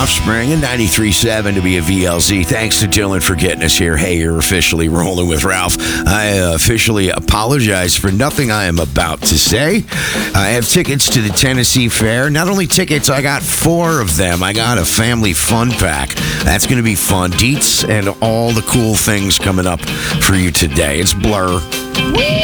Offspring and 93.7 to be a VLZ. Thanks to Dylan for getting us here. Hey, you're officially rolling with Ralph. I officially apologize for nothing I am about to say. I have tickets to the Tennessee Fair. Not only tickets, I got 4 of them. I got a family fun pack. That's going to be fun. Deets and all the cool things coming up for you today. It's Blur.